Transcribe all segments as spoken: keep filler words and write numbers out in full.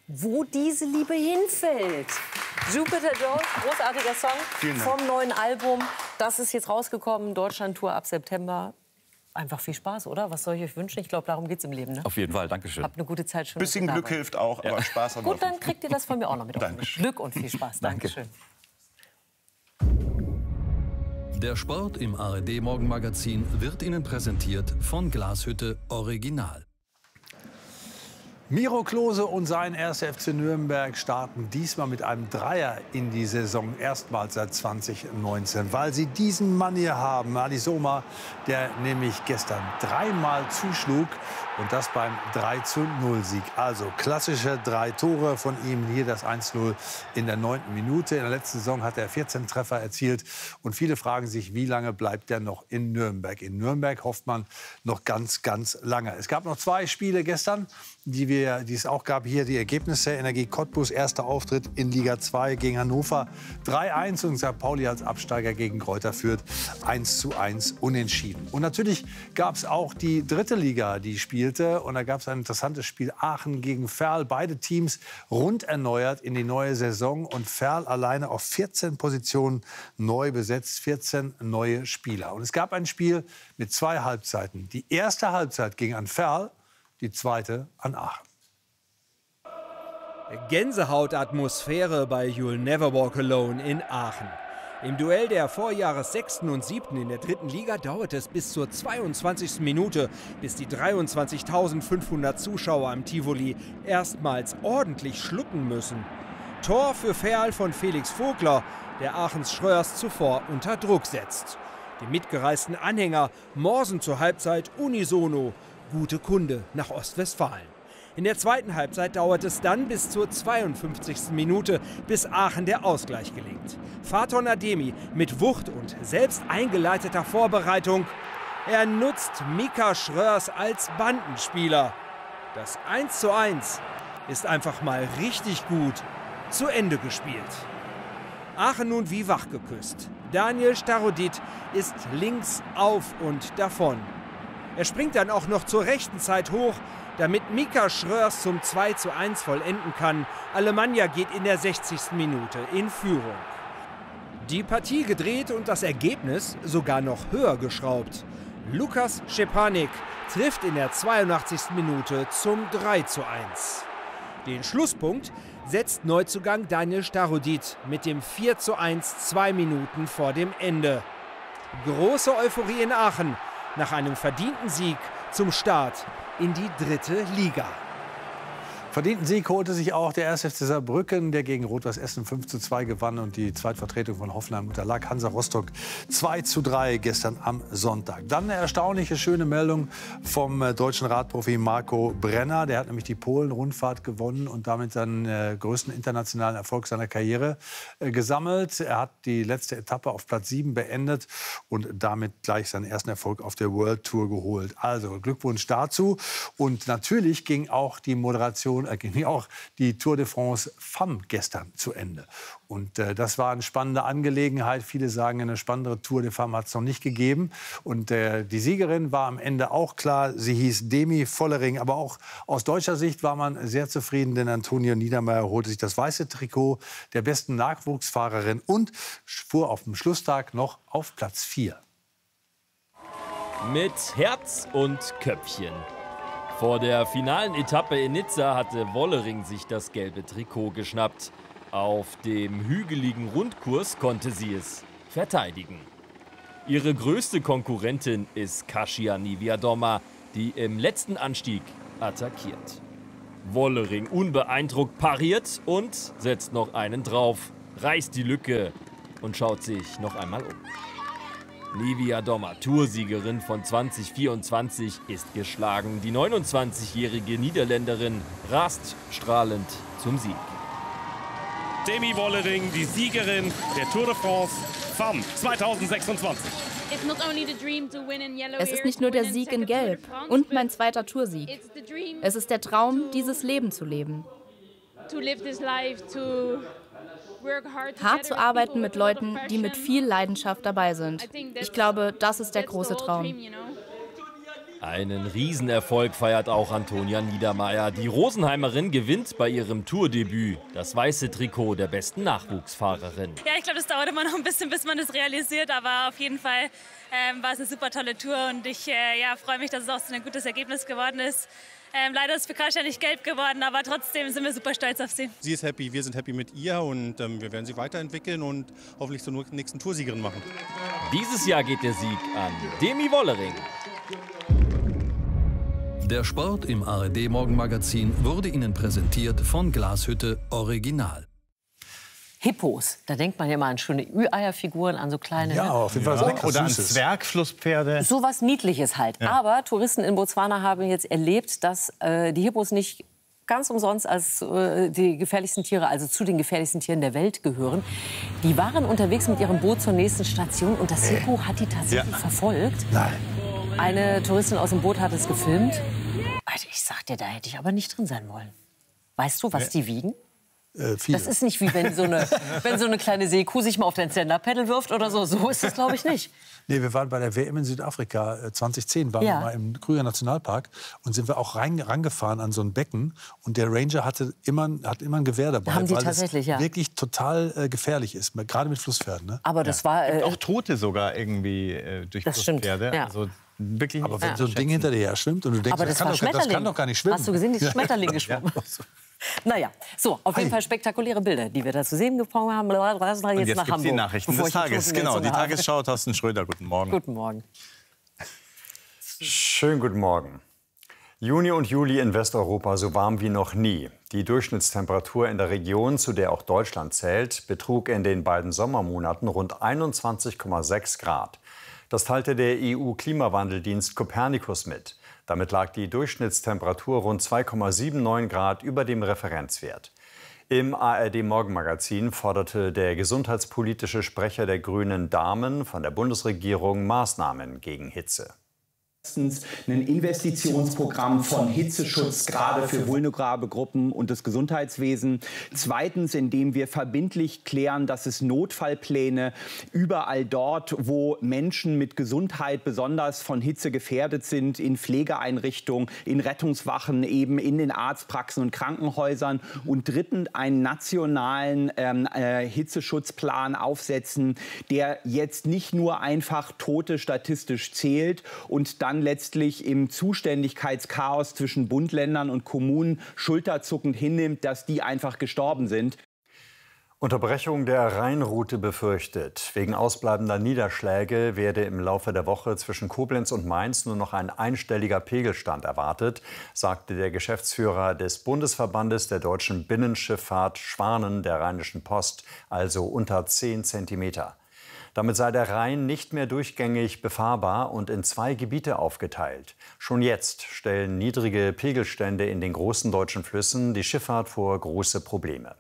wo diese Liebe hinfällt. Jupiter Jones, großartiger Song vom neuen Album. Das ist jetzt rausgekommen, Deutschland-Tour ab September. Einfach viel Spaß, oder? Was soll ich euch wünschen? Ich glaube, darum geht es im Leben. Ne? Auf jeden Fall, danke schön. Habt eine gute Zeit. Schön, bisschen Glück dabei. Hilft auch, aber ja. Spaß haben wir. Gut, dann kriegt ihr das von mir auch noch mit. Glück und viel Spaß. Dankeschön. Der Sport im A R D-Morgenmagazin wird Ihnen präsentiert von Glashütte Original. Miro Klose und sein erster F C Nürnberg starten diesmal mit einem Dreier in die Saison, erstmals seit zwanzig neunzehn, weil sie diesen Mann hier haben, Ali Soma, der nämlich gestern dreimal zuschlug und das beim drei zu null Sieg. Also klassische drei Tore von ihm, hier das eins zu null in der neunten Minute. In der letzten Saison hat er vierzehn Treffer erzielt und viele fragen sich, wie lange bleibt er noch in Nürnberg? In Nürnberg hofft man noch ganz, ganz lange. Es gab noch zwei Spiele gestern, die wir die es auch gab, hier die Ergebnisse. Energie Cottbus, erster Auftritt in Liga zwei gegen Hannover drei eins und Sankt Pauli als Absteiger gegen Greuther Fürth eins zu eins unentschieden. Und natürlich gab es auch die dritte Liga, die spielte. Und da gab es ein interessantes Spiel, Aachen gegen Verl. Beide Teams rund erneuert in die neue Saison und Verl alleine auf vierzehn Positionen neu besetzt, vierzehn neue Spieler. Und es gab ein Spiel mit zwei Halbzeiten. Die erste Halbzeit ging an Verl, die zweite an Aachen. Gänsehautatmosphäre bei You'll Never Walk Alone in Aachen. Im Duell der Vorjahres sechsten und siebten in der dritten Liga dauerte es bis zur zweiundzwanzigsten Minute, bis die dreiundzwanzigtausendfünfhundert Zuschauer am Tivoli erstmals ordentlich schlucken müssen. Tor für Verl von Felix Vogler, der Aachens Schröers zuvor unter Druck setzt. Die mitgereisten Anhänger morsen zur Halbzeit unisono: gute Kunde nach Ostwestfalen. In der zweiten Halbzeit dauert es dann bis zur zweiundfünfzigsten Minute, bis Aachen der Ausgleich gelingt. Faton Ademi mit Wucht und selbst eingeleiteter Vorbereitung. Er nutzt Mika Schröers als Bandenspieler. Das eins zu eins ist einfach mal richtig gut zu Ende gespielt. Aachen nun wie wachgeküsst. Daniel Starodit ist links auf und davon. Er springt dann auch noch zur rechten Zeit hoch, damit Mika Schröers zum zwei zu eins vollenden kann. Alemannia geht in der sechzigsten Minute in Führung. Die Partie gedreht und das Ergebnis sogar noch höher geschraubt. Lukas Schepanik trifft in der zweiundachtzigsten Minute zum drei zu eins. Den Schlusspunkt setzt Neuzugang Daniel Starodit mit dem vier zu eins zwei Minuten vor dem Ende. Große Euphorie in Aachen nach einem verdienten Sieg zum Start in die dritte Liga. Verdienten Sieg holte sich auch der erste F C Saarbrücken, der gegen Rot-Weiß Essen fünf zu zwei gewann und die Zweitvertretung von Hoffenheim unterlag Hansa Rostock zwei zu drei gestern am Sonntag. Dann eine erstaunliche, schöne Meldung vom äh, deutschen Radprofi Marco Brenner. Der hat nämlich die Polen-Rundfahrt gewonnen und damit seinen äh, größten internationalen Erfolg seiner Karriere äh, gesammelt. Er hat die letzte Etappe auf Platz sieben beendet und damit gleich seinen ersten Erfolg auf der World Tour geholt. Also Glückwunsch dazu. Und natürlich ging auch die Moderation ging auch die Tour de France Femme gestern zu Ende. Und äh, das war eine spannende Angelegenheit. Viele sagen, eine spannendere Tour de Femme hat es noch nicht gegeben. Und äh, die Siegerin war am Ende auch klar. Sie hieß Demi Vollering. Aber auch aus deutscher Sicht war man sehr zufrieden, denn Antonia Niedermeyer holte sich das weiße Trikot der besten Nachwuchsfahrerin und fuhr auf dem Schlusstag noch auf Platz vier. Mit Herz und Köpfchen. Vor der finalen Etappe in Nizza hatte Vollering sich das gelbe Trikot geschnappt. Auf dem hügeligen Rundkurs konnte sie es verteidigen. Ihre größte Konkurrentin ist Kasia Niewiadoma, die im letzten Anstieg attackiert. Vollering unbeeindruckt pariert und setzt noch einen drauf, reißt die Lücke und schaut sich noch einmal um. Niewiadoma, Toursiegerin von zwanzig vierundzwanzig, ist geschlagen. Die neunundzwanzigjährige Niederländerin rast strahlend zum Sieg. Demi Vollering, die Siegerin der Tour de France Femme zweitausendsechsundzwanzig. Es ist nicht nur der Sieg in Gelb und mein zweiter Toursieg. Es ist der Traum, dieses Leben zu leben. Hart zu arbeiten mit Leuten, die mit viel Leidenschaft dabei sind. Ich glaube, das ist der große Traum. Einen Riesenerfolg feiert auch Antonia Niedermaier. Die Rosenheimerin gewinnt bei ihrem Tourdebüt das weiße Trikot der besten Nachwuchsfahrerin. Ja, ich glaube, das dauert immer noch ein bisschen, bis man das realisiert. Aber auf jeden Fall ähm, war es eine super tolle Tour. Und ich äh, ja, freue mich, dass es auch so ein gutes Ergebnis geworden ist. Ähm, leider ist Picascha nicht gelb geworden, aber trotzdem sind wir super stolz auf sie. Sie ist happy, wir sind happy mit ihr und ähm, wir werden sie weiterentwickeln und hoffentlich zur nächsten Toursiegerin machen. Dieses Jahr geht der Sieg an Demi Wollering. Der Sport im A R D-Morgenmagazin wurde Ihnen präsentiert von Glashütte Original. Hippos, da denkt man ja mal an schöne Ü-Eier-Figuren, an so kleine... Ja, auf jeden Fall Ja. so Oder an Süßes. Zwergflusspferde. So was Niedliches halt. Ja. Aber Touristen in Botswana haben jetzt erlebt, dass äh, die Hippos nicht ganz umsonst als äh, die gefährlichsten Tiere, also zu den gefährlichsten Tieren der Welt gehören. Die waren unterwegs mit ihrem Boot zur nächsten Station und das Hippo hat die tatsächlich Ja. verfolgt. Nein. Eine Touristin aus dem Boot hat es gefilmt. Also ich sag dir, da hätte ich aber nicht drin sein wollen. Weißt du, was die wiegen? Äh, viel. Das ist nicht wie wenn so eine, wenn so eine kleine Seekuh sich mal auf dein Stand-Up-Paddle wirft oder so. So ist es, glaube ich, nicht. Nee, wir waren bei der W M in Südafrika äh, zwanzig zehn, waren Ja. wir mal im Krüger Nationalpark und sind wir auch rein, rangefahren an so ein Becken und der Ranger hatte immer, hat immer ein Gewehr dabei, Haben die weil tatsächlich, es ja. wirklich total äh, gefährlich ist, gerade mit Flusspferden. Ne? Aber das war... Äh, Auch Tote sogar irgendwie äh, durch Das stimmt, Flusspferde. ja. Also wirklich Aber nicht wenn zu so ein Ding schätzen. hinter dir her schwimmt und du denkst, aber das, das, kann war doch, das Schmetterling. kann doch gar nicht schwimmen. Hast du gesehen, dieses Schmetterling geschwommen? Naja, so, auf jeden Ei. Fall spektakuläre Bilder, die wir da zu sehen bekommen haben. Jetzt, Und nach jetzt gibt es Hamburg, die Nachrichten bevor des ich einen Tages. Knoten in der Genau, die Zunge habe. Tagesschau. Thorsten Schröder, guten Morgen. Guten Morgen. Schönen guten Morgen. Juni und Juli in Westeuropa so warm wie noch nie. Die Durchschnittstemperatur in der Region, zu der auch Deutschland zählt, betrug in den beiden Sommermonaten rund einundzwanzig Komma sechs Grad. Das teilte der E U-Klimawandeldienst Copernicus mit. Damit lag die Durchschnittstemperatur rund zwei Komma neunundsiebzig Grad über dem Referenzwert. Im A R D-Morgenmagazin forderte der gesundheitspolitische Sprecher der Grünen Dahmen von der Bundesregierung Maßnahmen gegen Hitze. Erstens ein Investitionsprogramm von Hitzeschutz, gerade für vulnerable Gruppen und das Gesundheitswesen. Zweitens, indem wir verbindlich klären, dass es Notfallpläne überall dort, wo Menschen mit Gesundheit besonders von Hitze gefährdet sind, in Pflegeeinrichtungen, in Rettungswachen, eben in den Arztpraxen und Krankenhäusern. Und drittens, einen nationalen ähm, äh, Hitzeschutzplan aufsetzen, der jetzt nicht nur einfach Tote statistisch zählt und dann letztlich im Zuständigkeitschaos zwischen Bund, Ländern und Kommunen schulterzuckend hinnimmt, dass die einfach gestorben sind. Unterbrechung der Rheinroute befürchtet. Wegen ausbleibender Niederschläge werde im Laufe der Woche zwischen Koblenz und Mainz nur noch ein einstelliger Pegelstand erwartet, sagte der Geschäftsführer des Bundesverbandes der deutschen Binnenschifffahrt Schwanen der Rheinischen Post, also unter zehn Zentimeter. Damit sei der Rhein nicht mehr durchgängig befahrbar und in zwei Gebiete aufgeteilt. Schon jetzt stellen niedrige Pegelstände in den großen deutschen Flüssen die Schifffahrt vor große Probleme.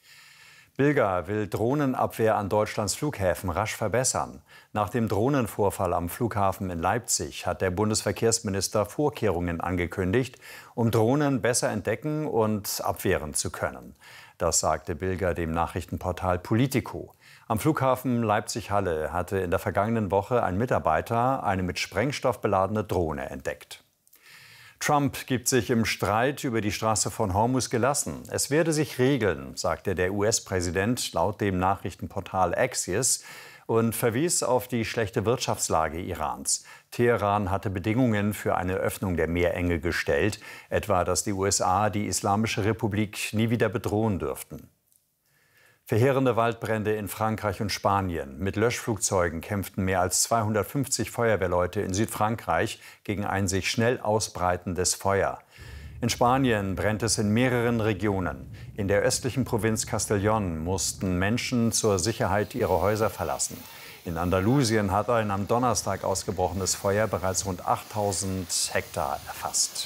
Bilger will Drohnenabwehr an Deutschlands Flughäfen rasch verbessern. Nach dem Drohnenvorfall am Flughafen in Leipzig hat der Bundesverkehrsminister Vorkehrungen angekündigt, um Drohnen besser entdecken und abwehren zu können. Das sagte Bilger dem Nachrichtenportal Politico. Am Flughafen Leipzig-Halle hatte in der vergangenen Woche ein Mitarbeiter eine mit Sprengstoff beladene Drohne entdeckt. Trump gibt sich im Streit über die Straße von Hormuz gelassen. Es werde sich regeln, sagte der U S-Präsident laut dem Nachrichtenportal Axios und verwies auf die schlechte Wirtschaftslage Irans. Teheran hatte Bedingungen für eine Öffnung der Meerenge gestellt, etwa dass die U S A die Islamische Republik nie wieder bedrohen dürften. Verheerende Waldbrände in Frankreich und Spanien. Mit Löschflugzeugen kämpften mehr als zweihundertfünfzig Feuerwehrleute in Südfrankreich gegen ein sich schnell ausbreitendes Feuer. In Spanien brennt es in mehreren Regionen. In der östlichen Provinz Castellón mussten Menschen zur Sicherheit ihre Häuser verlassen. In Andalusien hat ein am Donnerstag ausgebrochenes Feuer bereits rund achttausend Hektar erfasst.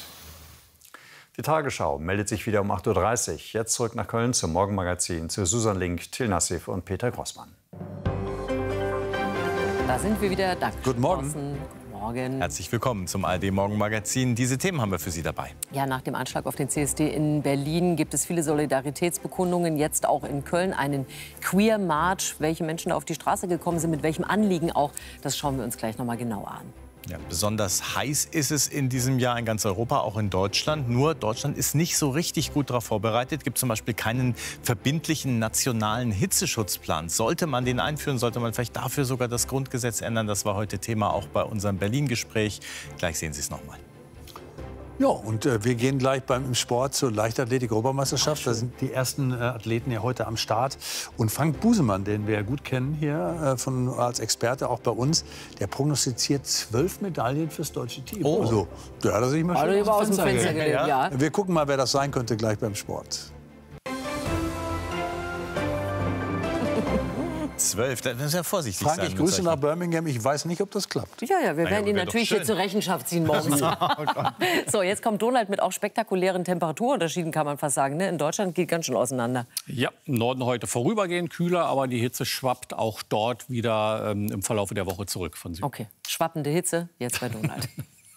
Die Tagesschau meldet sich wieder um acht Uhr dreißig. Jetzt zurück nach Köln zum Morgenmagazin zu Susan Link, Till Nassif und Peter Grossmann. Da sind wir wieder. Danke. Guten Morgen. Guten Morgen. Herzlich willkommen zum A R D-Morgenmagazin. Diese Themen haben wir für Sie dabei. Ja, nach dem Anschlag auf den C S D in Berlin gibt es viele Solidaritätsbekundungen. Jetzt auch in Köln einen Queer March. Welche Menschen da auf die Straße gekommen sind, mit welchem Anliegen auch, das schauen wir uns gleich noch mal genauer an. Ja, besonders heiß ist es in diesem Jahr in ganz Europa, auch in Deutschland. Nur Deutschland ist nicht so richtig gut darauf vorbereitet. Es gibt zum Beispiel keinen verbindlichen nationalen Hitzeschutzplan. Sollte man den einführen, sollte man vielleicht dafür sogar das Grundgesetz ändern. Das war heute Thema auch bei unserem Berlin-Gespräch. Gleich sehen Sie es noch mal. Ja, und äh, wir gehen gleich beim Sport zur Leichtathletik-Europameisterschaft. Da sind die ersten äh, Athleten ja heute am Start. Und Frank Busemann, den wir ja gut kennen hier äh, von, als Experte auch bei uns, der prognostiziert zwölf Medaillen fürs deutsche Team. Oh. Also, der hat er sich mal also schön aus dem Fenster gelegt, ja. ja. Wir gucken mal, wer das sein könnte gleich beim Sport. Zwölf, da müssen wir vorsichtig Frank, sein. ich grüße nach Birmingham. Ich weiß nicht, ob das klappt. Ja, ja, wir Naja, werden ihn wäre natürlich doch hier zur Rechenschaft ziehen morgens. So, jetzt kommt Donald mit auch spektakulären Temperaturunterschieden, kann man fast sagen. Ne? In Deutschland geht ganz schön auseinander. Ja, im Norden heute vorübergehend kühler, aber die Hitze schwappt auch dort wieder ähm, im Verlauf der Woche zurück von Süden. Okay, schwappende Hitze, jetzt bei Donald.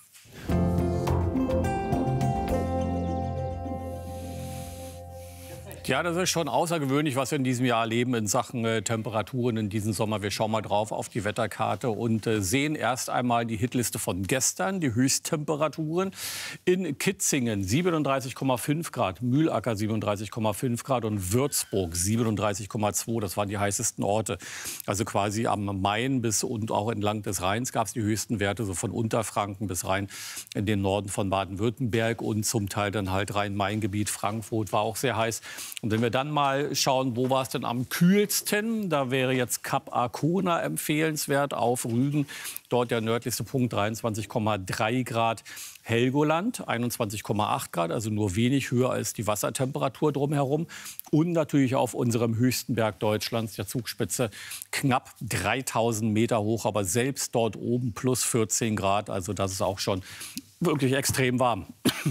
Ja, das ist schon außergewöhnlich, was wir in diesem Jahr erleben in Sachen äh, Temperaturen in diesem Sommer. Wir schauen mal drauf auf die Wetterkarte und äh, sehen erst einmal die Hitliste von gestern, die Höchsttemperaturen. In Kitzingen siebenunddreißig Komma fünf Grad, Mühlacker siebenunddreißig Komma fünf Grad und Würzburg siebenunddreißig Komma zwei. Das waren die heißesten Orte. Also quasi am Main bis und auch entlang des Rheins gab es die höchsten Werte, so von Unterfranken bis rein in den Norden von Baden-Württemberg und zum Teil dann halt Rhein-Main-Gebiet. Frankfurt war auch sehr heiß. Und wenn wir dann mal schauen, wo war es denn am kühlsten, da wäre jetzt Kap Arkona empfehlenswert auf Rügen. Dort der nördlichste Punkt dreiundzwanzig Komma drei Grad. Helgoland einundzwanzig Komma acht Grad, also nur wenig höher als die Wassertemperatur drumherum. Und natürlich auf unserem höchsten Berg Deutschlands, der Zugspitze, knapp dreitausend Meter hoch. Aber selbst dort oben plus vierzehn Grad, also das ist auch schon wirklich extrem warm.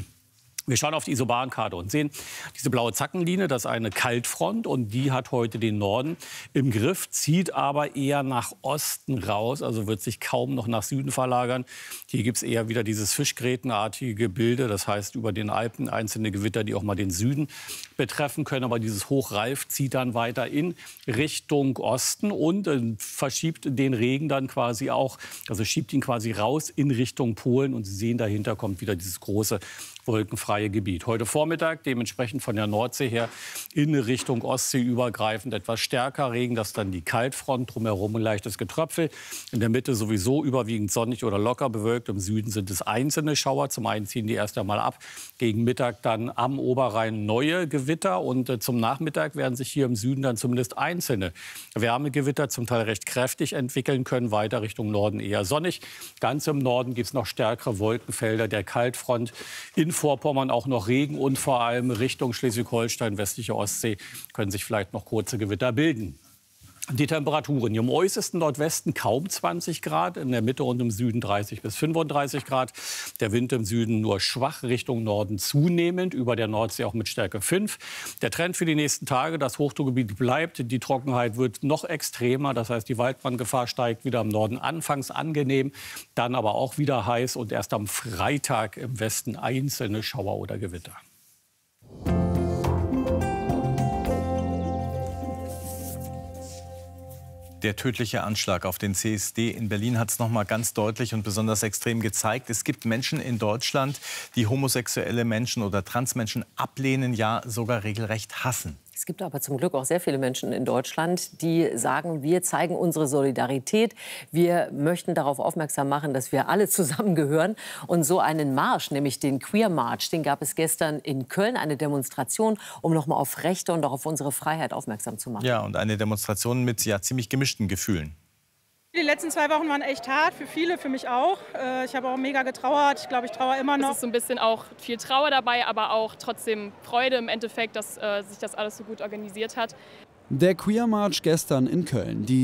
Wir schauen auf die Isobarenkarte und sehen diese blaue Zackenlinie, das ist eine Kaltfront und die hat heute den Norden im Griff, zieht aber eher nach Osten raus, also wird sich kaum noch nach Süden verlagern. Hier gibt es eher wieder dieses fischgrätenartige Gebilde, das heißt über den Alpen einzelne Gewitter, die auch mal den Süden betreffen können. Aber dieses Hochreif zieht dann weiter in Richtung Osten und äh, verschiebt den Regen dann quasi auch, also schiebt ihn quasi raus in Richtung Polen. Und Sie sehen, dahinter kommt wieder dieses große wolkenfreie Gebiet. Heute Vormittag dementsprechend von der Nordsee her in Richtung Ostsee übergreifend etwas stärker Regen. Das ist dann die Kaltfront, drumherum ein leichtes Getröpfel. In der Mitte sowieso überwiegend sonnig oder locker bewölkt. Im Süden sind es einzelne Schauer. Zum einen ziehen die erst einmal ab. Gegen Mittag dann am Oberrhein neue Gewitter. Und äh, zum Nachmittag werden sich hier im Süden dann zumindest einzelne Wärmegewitter, zum Teil recht kräftig entwickeln können. Weiter Richtung Norden eher sonnig. Ganz im Norden gibt es noch stärkere Wolkenfelder der Kaltfront. In Vorpommern auch noch Regen und vor allem Richtung Schleswig-Holstein, westliche Ostsee können sich vielleicht noch kurze Gewitter bilden. Die Temperaturen im äußersten Nordwesten kaum zwanzig Grad, in der Mitte und im Süden dreißig bis fünfunddreißig Grad. Der Wind im Süden nur schwach Richtung Norden zunehmend, über der Nordsee auch mit Stärke fünf. Der Trend für die nächsten Tage, das Hochdruckgebiet bleibt, die Trockenheit wird noch extremer. Das heißt, die Waldbrandgefahr steigt wieder im Norden anfangs angenehm, dann aber auch wieder heiß und erst am Freitag im Westen einzelne Schauer oder Gewitter. Der tödliche Anschlag auf den C S D in Berlin hat es noch mal ganz deutlich und besonders extrem gezeigt. Es gibt Menschen in Deutschland, die homosexuelle Menschen oder Transmenschen ablehnen, ja sogar regelrecht hassen. Es gibt aber zum Glück auch sehr viele Menschen in Deutschland, die sagen, wir zeigen unsere Solidarität. Wir möchten darauf aufmerksam machen, dass wir alle zusammengehören. Und so einen Marsch, nämlich den Queer March, den gab es gestern in Köln, eine Demonstration, um noch mal auf Rechte und auch auf unsere Freiheit aufmerksam zu machen. Ja, und eine Demonstration mit ja, ziemlich gemischten Gefühlen. Die letzten zwei Wochen waren echt hart, für viele, für mich auch. Ich habe auch mega getrauert, ich glaube, ich trauere immer noch. Es ist so ein bisschen auch viel Trauer dabei, aber auch trotzdem Freude im Endeffekt, dass äh, sich das alles so gut organisiert hat. Der Queer March gestern in Köln. Die